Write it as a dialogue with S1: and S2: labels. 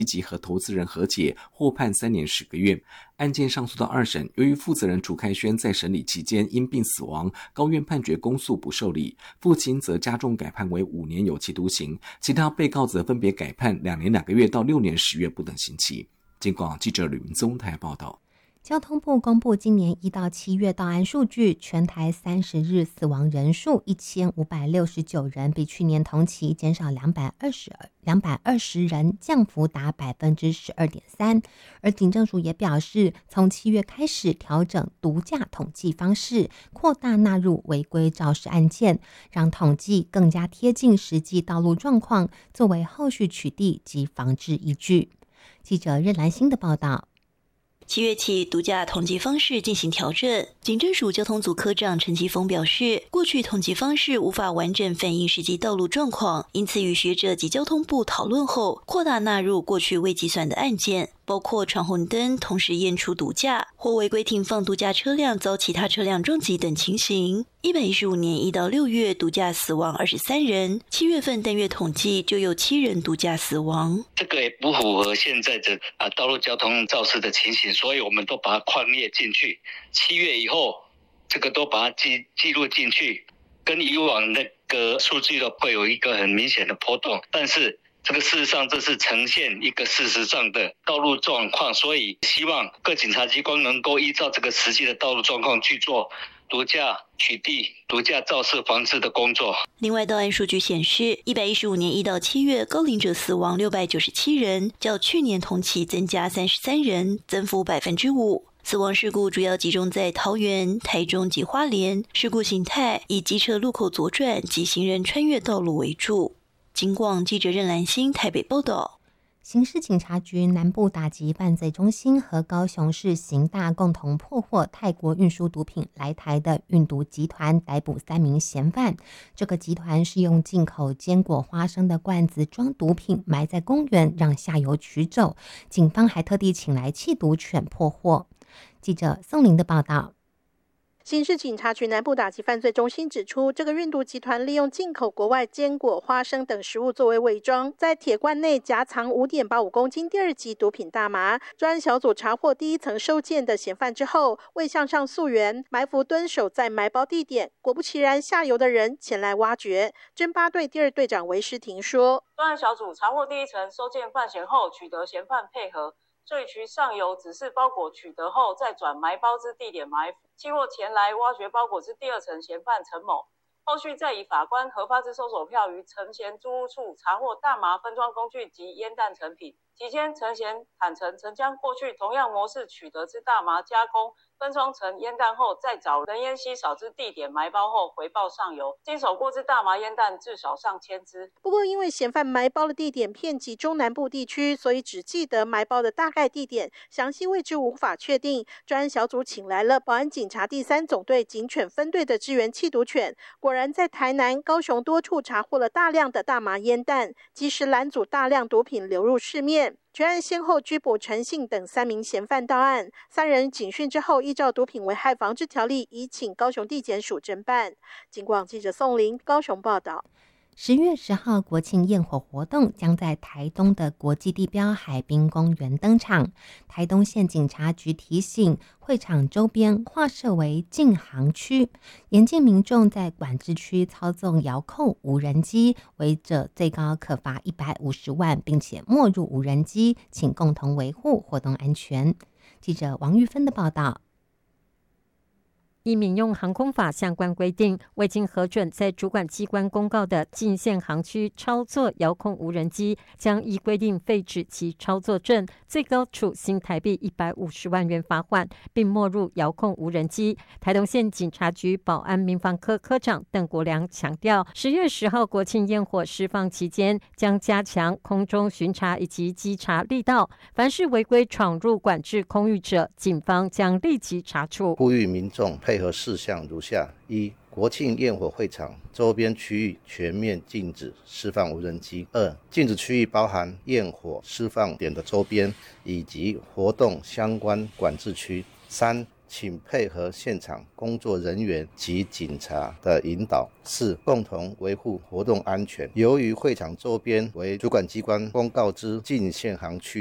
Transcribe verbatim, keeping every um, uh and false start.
S1: 积极和投资人和解，获判三年十个月。案件上诉到二审，由于负责人楚开轩在审理期间因病死亡，高院判决公诉不受理，父亲则加重改判为五年有期徒刑，其他被告则分别改判两年两个月到六年十月不等刑期。警广记者吕明宗台报道。
S2: 交通部公布今年一到七月到案数据，全台三十日死亡人数一千五百六十九人，比去年同期减少两百二十两百二十人，降幅达百分之十二点三。而警政署也表示，从七月开始调整毒驾统计方式，扩大纳入违规肇事案件，让统计更加贴近实际道路状况，作为后续取缔及防治依据。记者任兰心的报道。
S3: 七月起，毒驾统计方式进行调整。警政署交通组科长陈其峰表示，过去统计方式无法完整反映实际道路状况，因此与学者及交通部讨论后，扩大纳入过去未计算的案件，包括闯红灯、同时验出毒驾或违规停放毒驾车辆遭其他车辆撞击等情形。一百一十五年一到六月，毒驾死亡二十三人，七月份单月统计就有七人毒驾死亡。
S4: 这个也不符合现在的啊道路交通肇事的情形，所以我们都把它框列进去。七月以后，这个都把它记记录进去，跟以往那个数据都会有一个很明显的波动，但是这个事实上这是呈现一个事实上的道路状况，所以希望各警察机关能够依照这个实际的道路状况去做毒驾取缔、毒驾肇事防治的工作。
S3: 另外，到案数据显示，一百一十五年一到七月，高龄者死亡六百九十七人，较去年同期增加三十三人，增幅百分之五。死亡事故主要集中在桃园、台中及花莲，事故形态以机车路口左转及行人穿越道路为主。警广记者任兰心台北报道。
S2: 刑事警察局南部打击犯罪中心和高雄市刑大共同破获泰国运输毒品来台的运毒集团，逮捕三名嫌犯。这个集团是用进口坚果花生的罐子装毒品，埋在公园让下游取走。警方还特地请来缉毒犬破获。记者宋玲的报道。
S5: 刑事警察局南部打击犯罪中心指出，这个运毒集团利用进口国外坚果、花生等食物作为伪装，在铁罐内夹藏 五点八五公斤第二级毒品大麻。专案小组查获第一层收件的嫌犯之后，未向上溯源，埋伏蹲守在埋包地点。果不其然，下游的人前来挖掘。侦八队第二队长韦诗婷说，
S6: 专案小组查获第一层收件犯嫌后，取得嫌犯配合，这渠上游指示包裹取得后，再转埋包之地点埋伏，期货前来挖掘包裹之第二层嫌犯陈某，后续再以法官核发之搜索票于陈嫌租屋处查获大麻分装工具及烟弹成品。期间，陈嫌坦承曾将过去同样模式取得之大麻加工分装成烟弹后，再找人烟稀少之地点埋包后回报上游，经手过之大麻烟弹至少上千支。
S5: 不过，因为嫌犯埋包的地点遍及中南部地区，所以只记得埋包的大概地点，详细位置无法确定。专案小组请来了保安警察第三总队警犬分队的支援缉毒犬，果然在台南、高雄多处查获了大量的大麻烟弹，及时拦阻大量毒品流入市面。全案先后拘捕陈姓等三名嫌犯到案，三人警讯之后，依照毒品危害防治条例，移请高雄地检署侦办。警广记者宋玲高雄报道。
S2: 十月十号国庆焰火活动将在台东的国际地标海滨公园登场。台东县警察局提醒，会场周边划设为禁航区，严禁民众在管制区操纵遥控无人机，违者最高可罚一百五十万，并且没入无人机，请共同维护活动安全。记者王玉芬的报道。
S7: 依民用航空法相关规定，未经核准在主管机关公告的禁限航区操作遥控无人机，将依规定废止其操作证，最高处新台币一百五十万元罚款，并没入遥控无人机。台东县警察局保安民防科科长邓国良强调，十月十号国庆焰火释放期间，将加强空中巡查以及稽查力道，凡是违规闯入管制空域者，警方将立即查处。
S8: 呼吁民众配合事项如下：一、国庆焰火会场周边区域全面禁止释放无人机；二、禁止区域包含焰火释放点的周边以及活动相关管制区；三、 请配合现场工作人员及警察的引导。四、共同维护活动安全。由于会场周边为主管机关公告之禁限行区，